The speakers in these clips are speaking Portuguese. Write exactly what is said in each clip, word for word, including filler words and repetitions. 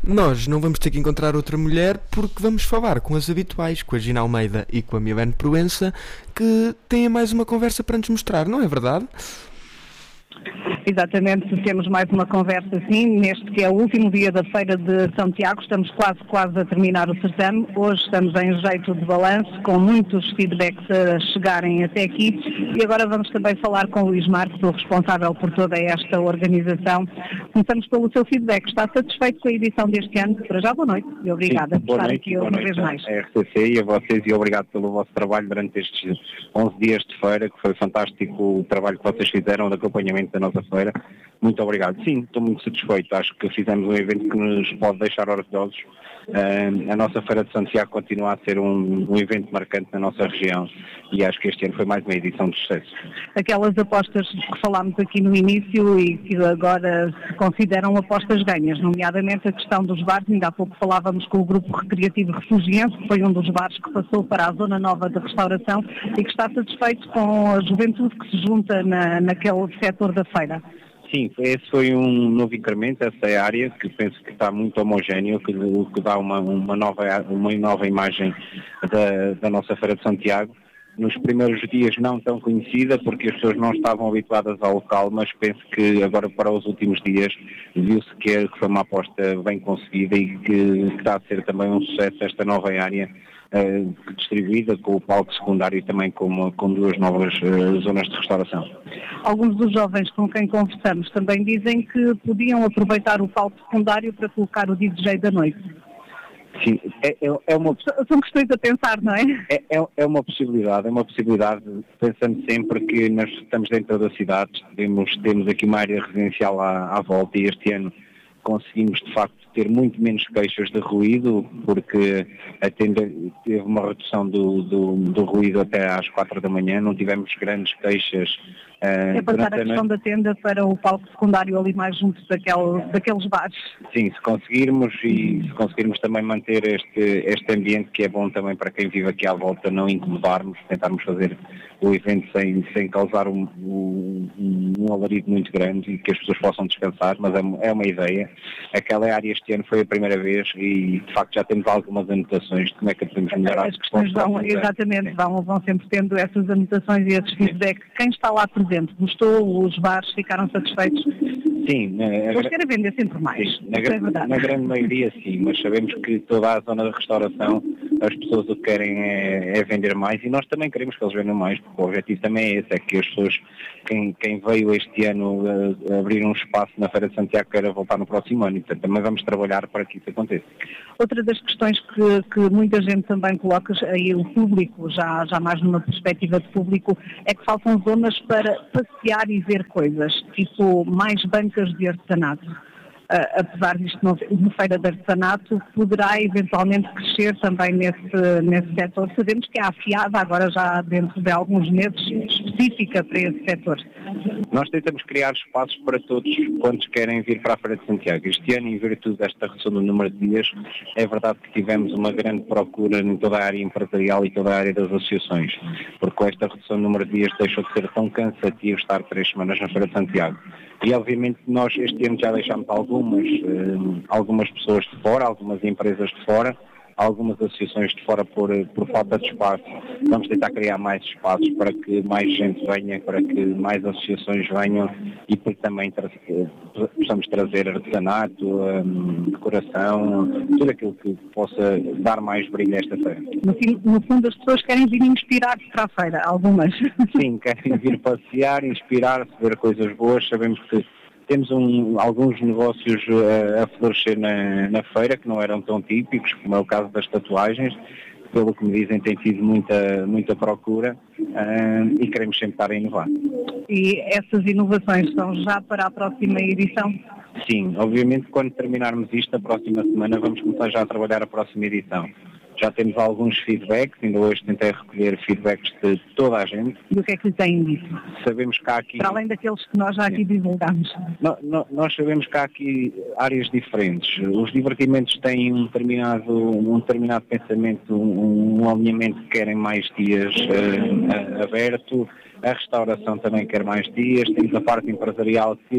Nós não vamos ter que encontrar outra mulher porque vamos falar com as habituais, com a Gina Almeida e com a Milene Proença, que têm mais uma conversa para nos mostrar, não é verdade? Exatamente, temos mais uma conversa assim, neste que é o último dia da Feira de São Tiago, estamos quase, quase a terminar o certame, hoje estamos em jeito de balanço, com muitos feedbacks a chegarem até aqui, e agora vamos também falar com o Luís Marques, o responsável por toda esta organização. Começamos pelo seu feedback, está satisfeito com a edição deste ano? Para já, boa noite e obrigada Sim, por estar noite, aqui uma vez mais. A R C C e a vocês, e obrigado pelo vosso trabalho durante estes onze dias de feira, que foi fantástico o trabalho que vocês fizeram de acompanhamento da nossa feira. Muito obrigado. Sim, estou muito satisfeito. Acho que fizemos um evento que nos pode deixar orgulhosos. Uh, a nossa Feira de Santiago continua a ser um, um evento marcante na nossa região e acho que este ano foi mais uma edição de sucesso. Aquelas apostas que falámos aqui no início e que agora se consideram apostas ganhas, nomeadamente a questão dos bares, ainda há pouco falávamos com o Grupo Recreativo Refugiense, que foi um dos bares que passou para a Zona Nova de Restauração e que está satisfeito com a juventude que se junta na, naquele setor da feira. Sim, esse foi um novo incremento, essa é a área que penso que está muito homogéneo, que, que dá uma, uma, nova, uma nova imagem da, da nossa Feira de Santiago. Nos primeiros dias não tão conhecida, porque as pessoas não estavam habituadas ao local, mas penso que agora para os últimos dias viu-se que foi uma aposta bem conseguida e que, que está a ser também um sucesso esta nova área uh, distribuída com o palco secundário e também com, com duas novas uh, zonas de restauração. Alguns dos jovens com quem conversamos também dizem que podiam aproveitar o palco secundário para colocar o D J da noite. Sim, é, é, é uma... São questões a pensar, não é? É, é, é uma possibilidade, é uma possibilidade, pensando sempre que nós estamos dentro da cidade, temos, temos aqui uma área residencial à, à volta e este ano conseguimos de facto ter muito menos queixas de ruído, porque a tenda teve uma redução do, do, do ruído até às quatro da manhã, não tivemos grandes queixas. Uh, é passar a questão da tenda para o palco secundário ali mais junto daquele, daqueles bares. Sim, se conseguirmos e se conseguirmos também manter este, este ambiente que é bom também para quem vive aqui à volta, não incomodarmos, tentarmos fazer o evento sem, sem causar um, um, um alarido muito grande e que as pessoas possam descansar, mas é, é uma ideia. Aquela área este ano foi a primeira vez e de facto já temos algumas anotações de como é que podemos melhorar. As questões vão, exatamente, vão, vão sempre tendo essas anotações e esses feedback. Quem está lá presente, gostou? Os bares ficaram satisfeitos? Sim. Eles querem vender sempre mais. Sim, na, é verdade. na grande maioria sim, mas sabemos que toda a zona de restauração, as pessoas o que querem é, é vender mais e nós também queremos que eles vendam mais, porque o objetivo também é esse, é que as pessoas, quem, quem veio este ano uh, abrir um espaço na Feira de Santiago queira voltar no próximo ano e portanto também vamos trabalhar para que isso aconteça. Outra das questões que, que muita gente também coloca, aí o público, já, já mais numa perspectiva de público, é que faltam zonas para passear e ver coisas, tipo mais bancas de artesanato. Uh, apesar disto não ser uma feira de artesanato, poderá eventualmente crescer também nesse, nesse setor. Sabemos que há afiada agora já dentro de alguns meses específica para esse setor. Nós tentamos criar espaços para todos quantos querem vir para a Feira de Santiago. Este ano, em virtude desta redução do número de dias, é verdade que tivemos uma grande procura em toda a área empresarial e toda a área das associações, porque com esta redução do número de dias deixou de ser tão cansativo estar três semanas na Feira de Santiago. E obviamente nós este ano já deixámos algumas, eh, algumas pessoas de fora, algumas empresas de fora, algumas associações de fora por, por falta de espaço. Vamos tentar criar mais espaços para que mais gente venha, para que mais associações venham e para que também tra- possamos trazer artesanato, um, decoração, tudo aquilo que possa dar mais brilho a esta feira. No, fim, no fundo as pessoas querem vir inspirar-se para a feira, algumas. Sim, querem vir passear, inspirar-se, ver coisas boas. Sabemos que temos um, alguns negócios uh, a florescer na, na feira que não eram tão típicos, como é o caso das tatuagens. Pelo que me dizem, tem tido muita, muita procura uh, e queremos sempre estar a inovar. E essas inovações são já para a próxima edição? Sim, obviamente quando terminarmos isto, a próxima semana vamos começar já a trabalhar a próxima edição. Já temos alguns feedbacks, ainda hoje tentei recolher feedbacks de toda a gente. E o que é que lhe têm dito? Sabemos que há aqui... Para além daqueles que nós já aqui divulgamos. No, no, nós sabemos que há aqui áreas diferentes. Os divertimentos têm um determinado, um determinado pensamento, um, um alinhamento que querem mais dias uh, aberto. A restauração também quer mais dias. Temos a parte empresarial que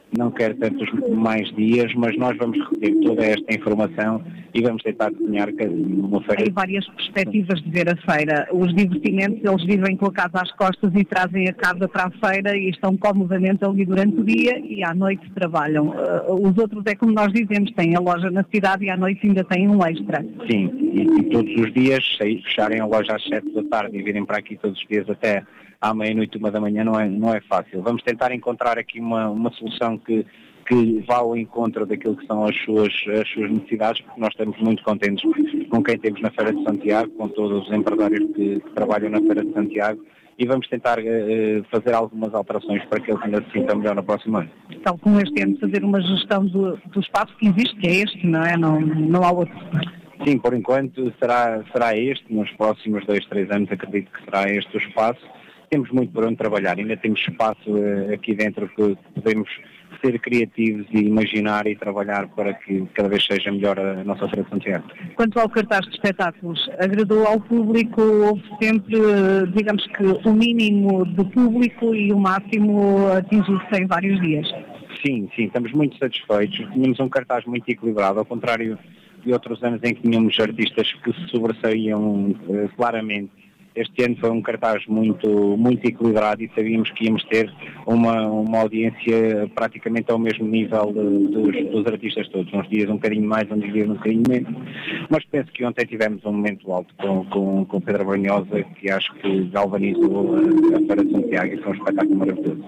não quer tantos mais dias, mas nós vamos recolher toda esta informação e vamos tentar desenhar uma feira. Tem várias perspectivas de ver a feira. Os divertimentos, eles vivem com a casa às costas e trazem a casa para a feira e estão comodamente ali durante o dia e à noite trabalham. Uh, os outros é como nós dizemos, têm a loja na cidade e à noite ainda têm um extra. Sim, e, e todos os dias, se fecharem a loja às sete da tarde e virem para aqui todos os dias até à meia-noite, uma da manhã, não é, não é fácil. Vamos tentar encontrar aqui uma, uma solução que, que vá ao encontro daquilo que são as suas, as suas necessidades, porque nós estamos muito contentes com quem temos na Feira de Santiago, com todos os empresários que, que trabalham na Feira de Santiago, e vamos tentar uh, fazer algumas alterações para que eles ainda se sintam melhor no próximo ano. Tal como este ano, fazer uma gestão do, do espaço que existe, que é este, não é? Não, não há outro. Sim, por enquanto será, será este, nos próximos dois, três anos acredito que será este o espaço. Temos muito por onde trabalhar, ainda temos espaço uh, aqui dentro que podemos ser criativos e imaginar e trabalhar para que cada vez seja melhor a nossa Feira de Santiago. Quanto ao cartaz de espetáculos, agradou ao público, houve sempre, digamos que, o mínimo de público e o máximo atingiu-se em vários dias? Sim, sim, estamos muito satisfeitos. Tínhamos um cartaz muito equilibrado, ao contrário de outros anos em que tínhamos artistas que se sobressaíam uh, claramente. Este ano foi um cartaz muito, muito equilibrado e sabíamos que íamos ter uma, uma audiência praticamente ao mesmo nível de, dos, dos artistas todos. Uns dias um bocadinho mais, uns dias um bocadinho menos. Mas penso que ontem tivemos um momento alto com, com, com Pedro Brunhosa, que acho que galvanizou a, a Feira de Santiago e foi um espetáculo maravilhoso.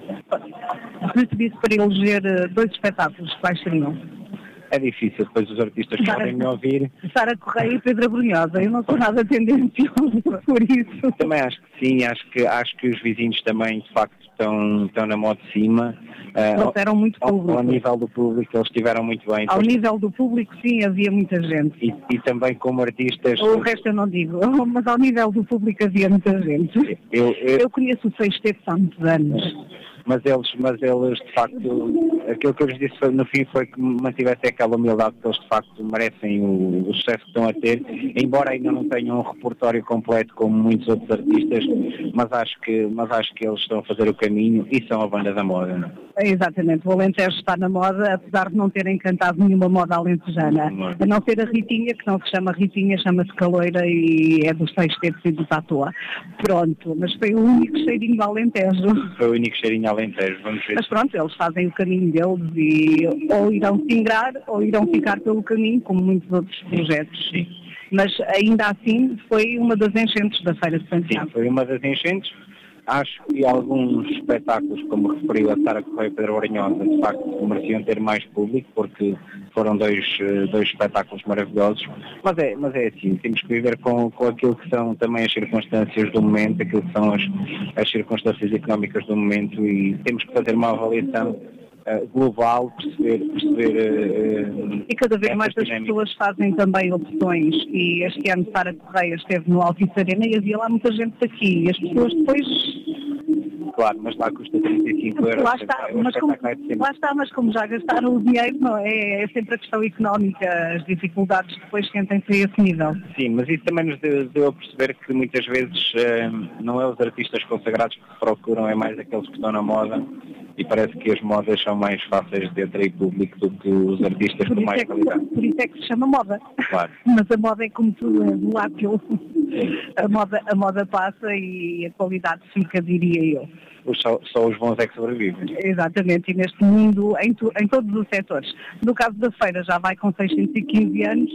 Se lhe pedisse para eleger dois espetáculos, quais seriam? É difícil, depois os artistas Sara, podem me ouvir. Sara Correia e Pedro Brunhosa, eu não sou nada tendenciosa por isso. Também acho que sim, acho que, acho que os vizinhos também de facto estão, estão na moda de cima. Eles eram muito público. Ao, ao nível do público eles estiveram muito bem. Ao depois, nível do público sim, havia muita gente. E, e também como artistas... O resto eu não digo, mas ao nível do público havia muita gente. Eu, eu, eu conheço o Sexteto há muitos anos. Mas eles, mas eles, de facto, aquilo que eu lhes disse no fim foi que mantivessem aquela humildade que eles, de facto, merecem o, o sucesso que estão a ter, embora ainda não tenham um repertório completo como muitos outros artistas, mas acho que, mas acho que eles estão a fazer o caminho e são a banda da moda, não é? É, exatamente, o Alentejo está na moda, apesar de não terem cantado nenhuma moda alentejana, a não ser a Ritinha, que não se chama Ritinha, chama-se Caloira e é dos Sextetos e do Tatoa. Pronto, mas foi o único cheirinho do Alentejo. Foi o único cheirinho Alentejo, vamos ver. Mas pronto, eles fazem o caminho deles e ou irão se ingrar ou irão ficar pelo caminho, como muitos outros projetos. Sim. Mas ainda assim foi uma das enchentes da Feira de Santiago. Sim, foi uma das enchentes. Acho que alguns espetáculos, como referiu a Sara Correia e Pedro Brunhosa, de facto mereciam ter mais público, porque foram dois, dois espetáculos maravilhosos. Mas é, mas é assim, temos que viver com, com aquilo que são também as circunstâncias do momento, aquilo que são as, as circunstâncias económicas do momento e temos que fazer uma avaliação Uh, global, perceber... perceber uh, e cada vez mais as pessoas fazem também opções e este ano Sara Correia esteve no Altice Arena e havia lá muita gente daqui e as pessoas depois... Claro, mas lá custa trinta e cinco euros. Lá está, mas como, lá está, mas como já gastaram o dinheiro, não é? É sempre a questão económica, as dificuldades depois sentem-se a esse nível. Sim, mas isso também nos deu, deu a perceber que muitas vezes uh, não é os artistas consagrados que procuram, é mais aqueles que estão na moda. E parece que as modas são mais fáceis de atrair público do que os artistas com mais é que, qualidade. Por isso é que se chama moda. Claro. Mas a moda é como tudo, é volátil. A moda, a moda passa e a qualidade fica, diria eu. Só, só os bons é que sobrevivem. Exatamente, e neste mundo, em, tu, em todos os setores. No caso da feira já vai com seiscentos e quinze anos.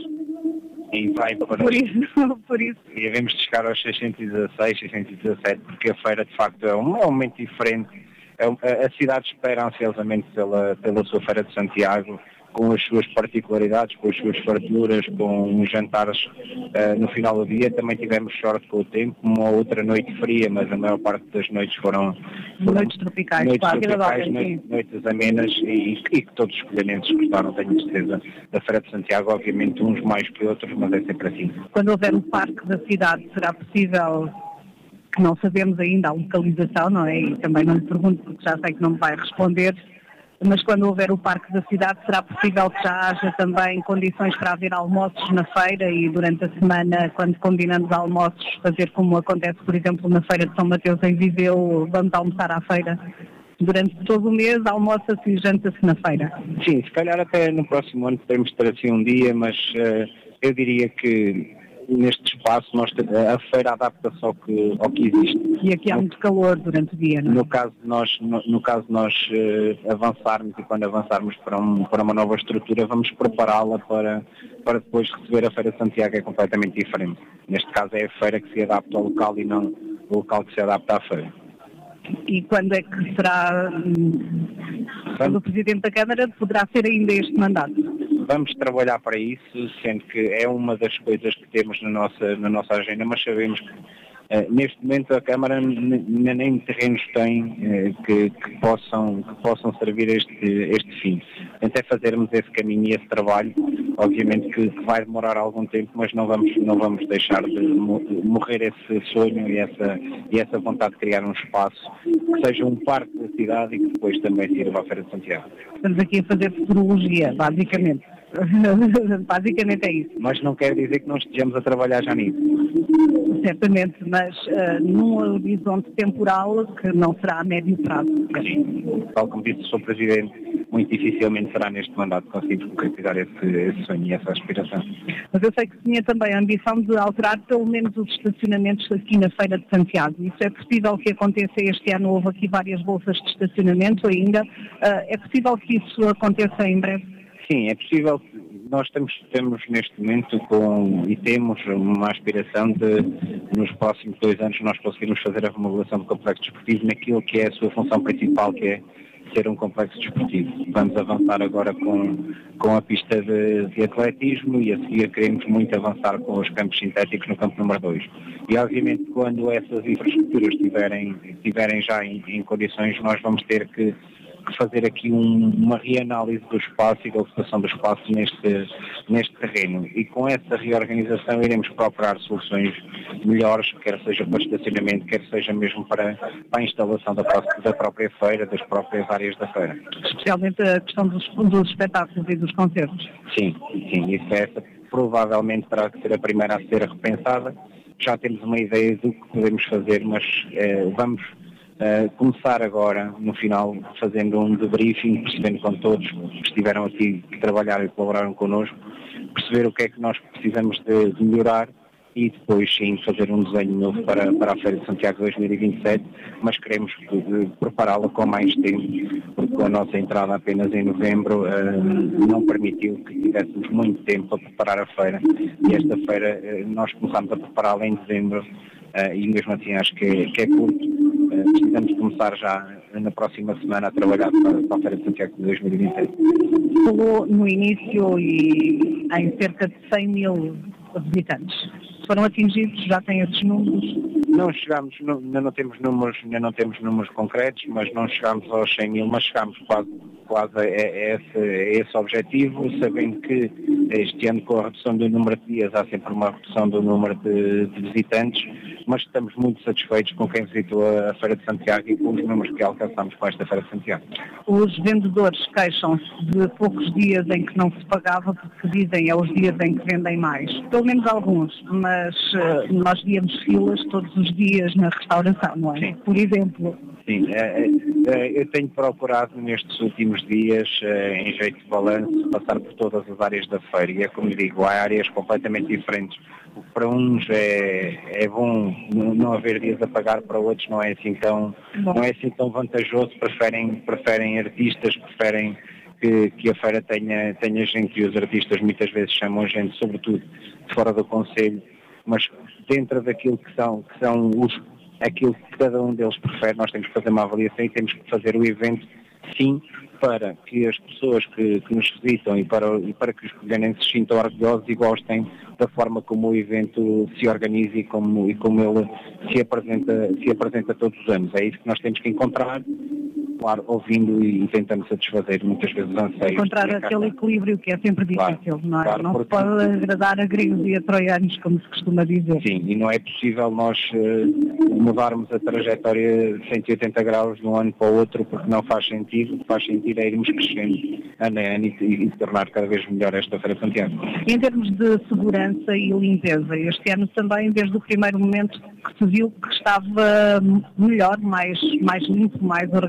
E vai para... Por isso, por isso. E devemos de chegar aos seiscentos e dezasseis, seiscentos e dezassete, porque a feira de facto é um, é um momento diferente. A cidade espera ansiosamente pela, pela sua Feira de Santiago, com as suas particularidades, com as suas farturas, com jantares uh, no final do dia. Também tivemos sorte com o tempo, uma outra noite fria, mas a maior parte das noites foram, foram noites tropicais, noites, claro, tropicais, noites, noites amenas e, e que todos os escolhentes gostaram, tenho certeza, da Feira de Santiago, obviamente uns mais que outros, mas é sempre assim. Quando houver um parque da cidade, será possível... que não sabemos ainda a localização, não é? E também não lhe pergunto porque já sei que não me vai responder, mas quando houver o Parque da Cidade será possível que já haja também condições para haver almoços na feira e durante a semana, quando combinamos almoços, fazer como acontece, por exemplo, na Feira de São Mateus em Viseu, vamos almoçar à feira? durante todo o mês almoça-se e janta-se na feira. Sim, se calhar até no próximo ano podemos ter assim um dia, mas uh, eu diria que neste espaço nós, a feira adapta-se ao que, ao que existe. E aqui há no, muito calor durante o dia, não é? No caso de nós, no, no caso de nós uh, avançarmos e quando avançarmos para, um, para uma nova estrutura, vamos prepará-la para, para depois receber a Feira de Santiago, é completamente diferente. Neste caso é a feira que se adapta ao local e não o local que se adapta à feira. E quando é que será quando o Presidente da Câmara poderá ser ainda este mandato? Vamos trabalhar para isso, sendo que é uma das coisas que temos na nossa, na nossa agenda, mas sabemos que uh, neste momento a Câmara n- nem terrenos tem uh, que, que, possam, que possam servir este, este fim. Portanto, é fazermos esse caminho e esse trabalho, obviamente que, que vai demorar algum tempo, mas não vamos, não vamos deixar de morrer esse sonho e essa, e essa vontade de criar um espaço que seja um parque da cidade e que depois também sirva à Feira de Santiago. Estamos aqui a fazer futurologia, basicamente. Basicamente é isso. Mas não quer dizer que não estejamos a trabalhar já nisso. Certamente, mas uh, num horizonte temporal que não será a médio prazo. Sim. Tal como disse o senhor Presidente, muito dificilmente será neste mandato que conseguimos concretizar esse, esse sonho e essa aspiração. Mas eu sei que tinha também a ambição de alterar pelo menos os estacionamentos aqui na Feira de Santiago. Isso é possível que aconteça este ano? Houve aqui várias bolsas de estacionamento ainda. Uh, é possível que isso aconteça em breve? Sim, é possível. Nós temos, temos neste momento com, e temos uma aspiração de, nos próximos dois anos, nós conseguirmos fazer a remodelação do complexo desportivo naquilo que é a sua função principal, que é ser um complexo desportivo. Vamos avançar agora com, com a pista de, de atletismo e a seguir queremos muito avançar com os campos sintéticos no campo número dois. E obviamente quando essas infraestruturas estiverem, estiverem já em, em condições, nós vamos ter que que fazer aqui um, uma reanálise do espaço e da ocupação do espaço neste, neste terreno. E com essa reorganização iremos procurar soluções melhores, quer seja para estacionamento, quer seja mesmo para, para a instalação da, da própria feira, das próprias áreas da feira. Especialmente a questão dos, dos espetáculos e dos concertos. Sim, sim, isso é essa. Provavelmente terá que ser a primeira a ser repensada. Já temos uma ideia do que podemos fazer, mas eh, vamos Uh, começar agora, no final, fazendo um debriefing, percebendo com todos que estiveram aqui, que trabalharam e colaboraram connosco, perceber o que é que nós precisamos de, de melhorar e depois sim fazer um desenho novo para, para a Feira de Santiago dois mil e vinte e sete, mas queremos uh, prepará-la com mais tempo, porque a nossa entrada apenas em novembro uh, não permitiu que tivéssemos muito tempo para preparar a feira e esta feira uh, nós começamos a prepará-la em dezembro uh, e mesmo assim acho que é, que é curto. Precisamos começar já na próxima semana a trabalhar para, para a Feira de Santiago de dois mil e vinte e sete. Falou no início e em cerca de cem mil visitantes. Foram atingidos, já têm esses números? Não chegamos, não, ainda não temos números, ainda não temos números concretos, mas não chegamos aos cem mil, mas chegamos quase, quase a, a, esse, a esse objetivo, sabendo que este ano com a redução do número de dias há sempre uma redução do número de, de visitantes, mas estamos muito satisfeitos com quem visitou a Feira de Santiago e com os números que alcançamos com esta Feira de Santiago. Os vendedores queixam-se de poucos dias em que não se pagava, porque dizem é os dias em que vendem mais. Pelo menos alguns, mas uh, nós víamos filas todos os dias na restauração, não é? Sim. Por exemplo. Sim, é, é, eu tenho procurado nestes últimos dias, é, em jeito de balanço, passar por todas as áreas da feira e é como digo, há áreas completamente diferentes. Para uns é, é bom não haver dias a pagar, para outros não é assim tão, não é assim tão vantajoso, preferem, preferem artistas, preferem que, que a feira tenha, tenha gente e os artistas muitas vezes chamam gente, sobretudo de fora do concelho, mas dentro daquilo que são, que são os, aquilo que cada um deles prefere, nós temos que fazer uma avaliação e temos que fazer o evento, sim, para que as pessoas que, que nos visitam e para, e para que os covilhanenses se sintam orgulhosos e gostem da forma como o evento se organiza e como, e como ele se apresenta, se apresenta todos os anos. É isso que nós temos que encontrar, claro, ouvindo e tentando satisfazer muitas vezes os anseios. Encontrar aquele equilíbrio que é sempre difícil, claro, não é? Claro, não porque... se pode agradar a gregos e a troianos, como se costuma dizer. Sim, e não é possível nós uh, mudarmos a trajetória de cento e oitenta graus de um ano para o outro, porque não faz sentido. O que faz sentido é irmos crescendo ano a ano e, e tornar cada vez melhor esta Feira de Santiago. Em termos de segurança e limpeza, este ano também, desde o primeiro momento que se viu que estava melhor, mais, mais limpo, mais organizado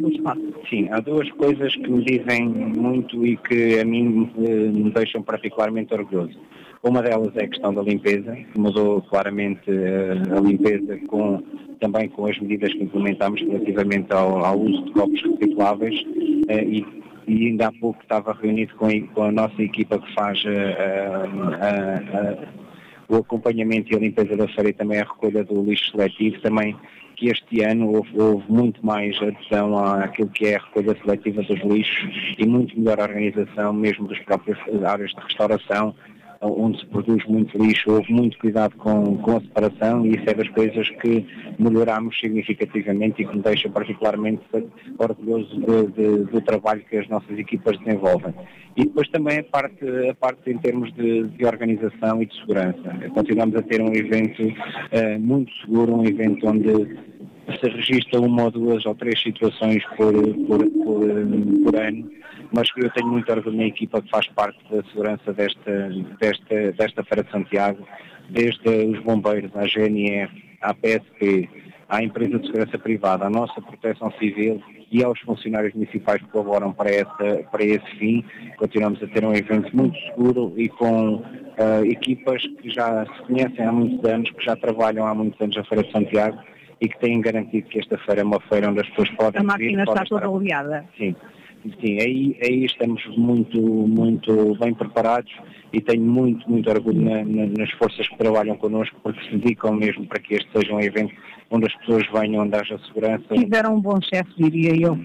do espaço. Sim, há duas coisas que me dizem muito e que a mim me deixam particularmente orgulhoso. Uma delas é a questão da limpeza, que mudou claramente a limpeza com, também com as medidas que implementámos relativamente ao, ao uso de copos recicláveis e, e ainda há pouco estava reunido com, com a nossa equipa que faz a, a, a, o acompanhamento e a limpeza da feira e também a recolha do lixo seletivo, também que este ano houve, houve muito mais adesão àquilo que é a recolha seletiva dos lixos e muito melhor organização mesmo das próprias áreas de restauração, onde se produz muito lixo, houve muito cuidado com, com a separação e isso é das coisas que melhorámos significativamente e que me deixa particularmente orgulhoso de, de, do trabalho que as nossas equipas desenvolvem. E depois também a parte, a parte em termos de, de organização e de segurança. Continuamos a ter um evento uh, muito seguro, um evento onde se registra uma ou duas ou três situações por, por, por, por ano, mas eu tenho muito orgulho na equipa que faz parte da segurança desta, desta, desta Feira de Santiago, desde os bombeiros, à G N R, à P S P, à empresa de segurança privada, à nossa proteção civil e aos funcionários municipais que colaboram para, essa, para esse fim. Continuamos a ter um evento muito seguro e com uh, equipas que já se conhecem há muitos anos, que já trabalham há muitos anos na Feira de Santiago e que têm garantido que esta feira é uma feira onde as pessoas podem... A máquina vir, está toda oleada. Sim. Sim, aí, aí estamos muito, muito bem preparados e tenho muito, muito orgulho na, na, nas forças que trabalham connosco porque se dedicam mesmo para que este seja um evento onde as pessoas venham, onde haja segurança. Tiveram um bom chefe, diria eu.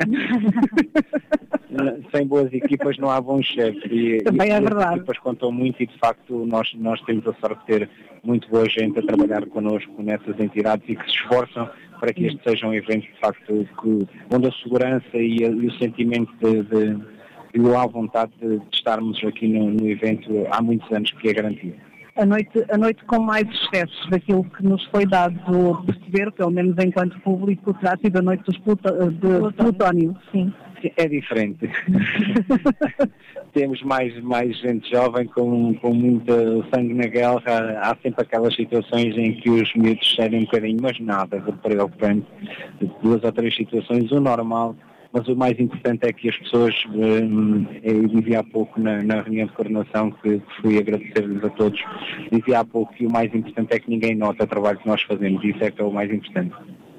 Sem boas equipas não há bons chefes. E, Também e, é verdade. As equipas contam muito e de facto nós, nós temos a sorte de ter muito boa gente a trabalhar connosco nessas entidades e que se esforçam para que este seja um evento, de facto, que, onde a segurança e, a, e o sentimento de, de, e a vontade de, de estarmos aqui no, no evento há muitos anos que é garantido. A noite, a noite com mais excessos daquilo que nos foi dado perceber, pelo menos enquanto público, terá sido a noite dos Pluto, de Plutónio. Sim. É diferente. Temos mais, mais gente jovem com, com muito sangue na guerra. Há sempre aquelas situações em que os miúdos cedem um bocadinho, mas nada de preocupante. Duas ou três situações, o normal. Mas o mais importante é que as pessoas, eu dizia há pouco na, na reunião de coordenação que fui agradecer-lhes a todos, dizia há pouco que o mais importante é que ninguém nota o trabalho que nós fazemos. Isso é que é o mais importante.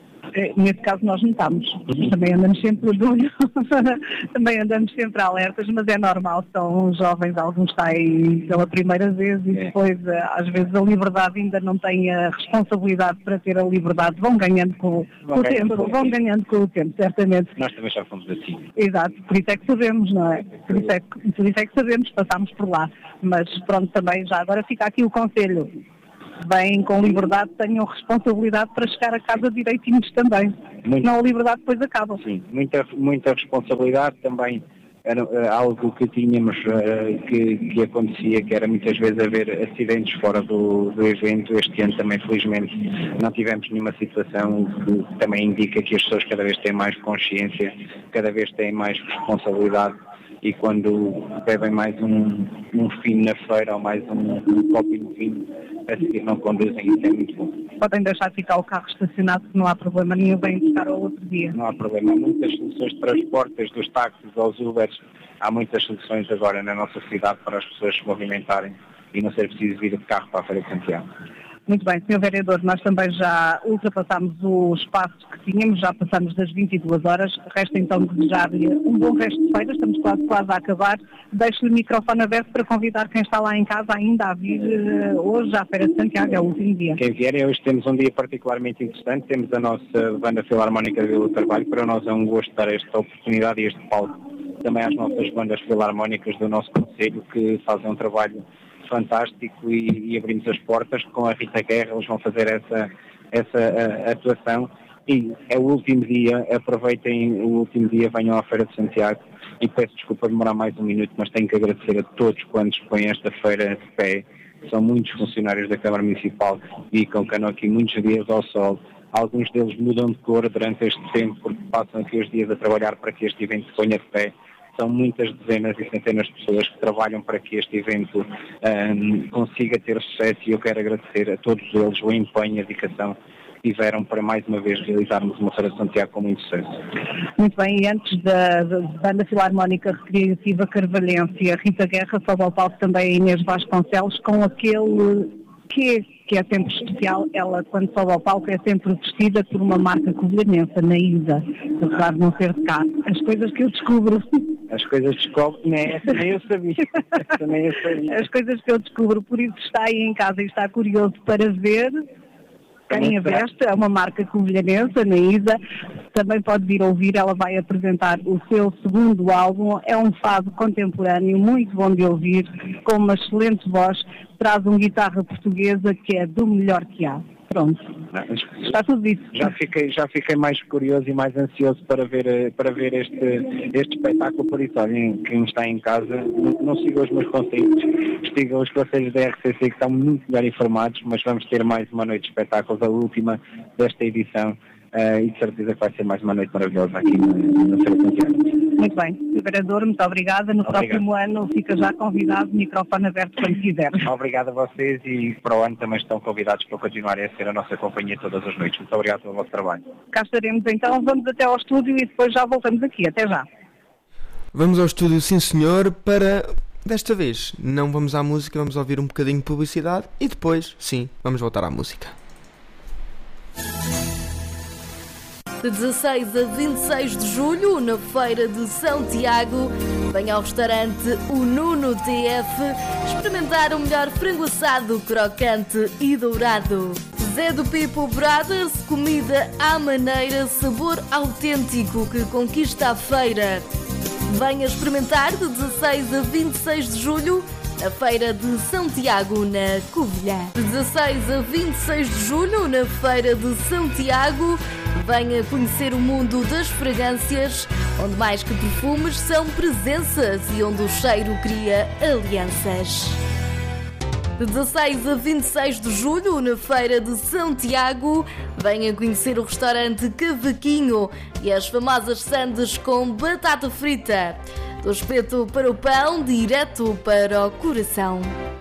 Nesse caso nós notamos, também andamos sempre de olho, também andamos sempre alertas, mas é normal, são jovens, alguns saem pela primeira vez e depois às vezes a liberdade ainda não tem a responsabilidade para ter a liberdade, vão ganhando com, com o tempo, vão ganhando com o tempo, certamente. Nós também já fomos assim. Exato, por isso é que sabemos, não é? Por isso é que, por isso é que sabemos, passámos por lá, mas pronto, também já agora fica aqui o conselho. Bem, com liberdade, tenham responsabilidade para chegar a casa direitinhos também. Muito. Senão a liberdade depois acaba. Sim, muita, muita responsabilidade também. Era uh, algo que tínhamos, uh, que, que acontecia, que era muitas vezes haver acidentes fora do, do evento. Este ano também, felizmente, não tivemos nenhuma situação que também indica que as pessoas cada vez têm mais consciência, cada vez têm mais responsabilidade. E quando bebem mais um, um fino na feira ou mais um, um copinho de vinho, a seguir não conduzem, isso é muito bom. Podem deixar ficar o carro estacionado, que não há problema nenhum, vêm buscar ao outro dia. Não há problema. Há muitas soluções de transporte, desde os táxis aos Ubers. Há muitas soluções agora na nossa cidade para as pessoas se movimentarem e não ser preciso vir de carro para a Feira de Santiago. Muito bem, senhor Vereador, nós também já ultrapassámos o espaço que tínhamos, já passamos das vinte e duas horas, resta então desejar-lhe um bom resto de feira, estamos quase, quase a acabar. Deixo-lhe o microfone aberto para convidar quem está lá em casa ainda a vir uh, hoje à Feira de Santiago, é o último dia. Quem vier, hoje temos um dia particularmente interessante, temos a nossa Banda Filarmónica de Vila do Carvalho, para nós é um gosto dar esta oportunidade e este palco também às nossas bandas filarmónicas do nosso concelho, que fazem um trabalho fantástico e, e abrimos as portas com a Rita Guerra, eles vão fazer essa, essa a, atuação e é o último dia, aproveitem o último dia, venham à Feira de Santiago e peço desculpa demorar mais um minuto, mas tenho que agradecer a todos quantos põem esta feira de pé, são muitos funcionários da Câmara Municipal que ficam, que andam aqui muitos dias ao sol, alguns deles mudam de cor durante este tempo porque passam aqui os dias a trabalhar para que este evento se ponha de pé. São muitas dezenas e centenas de pessoas que trabalham para que este evento um, consiga ter sucesso e eu quero agradecer a todos eles o empenho e a dedicação tiveram para mais uma vez realizarmos uma Feira de Santiago com muito sucesso. Muito bem, e antes da, da Banda Filarmónica Recreativa Carvalhense e a Rita Guerra, sobe ao palco também a Inês Vasconcelos com aquele que, que é sempre especial. Ela, quando sobe ao palco, é sempre vestida por uma marca covilhanense, na Isa, apesar de não ser de cá. As coisas que eu descubro... As coisas descobre, né? Essa nem eu sabia. Essa nem eu sabia. As coisas que eu descubro, por isso está aí em casa e está curioso para ver quem a veste. É uma marca covilhanense, a Isa. Também pode vir ouvir, ela vai apresentar o seu segundo álbum. É um fado contemporâneo, muito bom de ouvir, com uma excelente voz. Traz uma guitarra portuguesa que é do melhor que há. Pronto, está tudo isso. Já fiquei, já fiquei mais curioso e mais ansioso para ver, para ver este, este espetáculo, por isso, olhem, quem está em casa, não sigam os meus conselhos, sigam os conselhos da R C C que estão muito melhor informados, mas vamos ter mais uma noite de espetáculos, a última desta edição, uh, e de certeza que vai ser mais uma noite maravilhosa aqui na, na Feira de Santiago. Muito bem, vereador, muito obrigada. No Obrigado. Próximo ano fica já convidado, microfone aberto quando quiser. Obrigado a vocês e para o ano também estão convidados para continuarem a ser a nossa companhia todas as noites. Muito obrigado pelo vosso trabalho. Cá estaremos então, vamos até ao estúdio e depois já voltamos aqui. Até já. Vamos ao estúdio, sim senhor, para... Desta vez não vamos à música, vamos ouvir um bocadinho de publicidade e depois, sim, vamos voltar à música. De dezasseis a vinte e seis de julho, na Feira de São Tiago, venha ao restaurante O Nuno T F experimentar o melhor frango assado, crocante e dourado. Zé do Pipo Brothers, comida à maneira, sabor autêntico que conquista a feira. Venha experimentar de dezasseis a vinte e seis de julho a Feira de São Tiago, na Covilhã. De dezasseis a vinte e seis de julho, na Feira de São Tiago, venha conhecer o mundo das fragrâncias, onde mais que perfumes são presenças e onde o cheiro cria alianças. De dezasseis a vinte e seis de julho, na Feira de São Tiago, venha conhecer o restaurante Cavaquinho e as famosas sandes com batata frita. Do espeto para o pão, direto para o coração.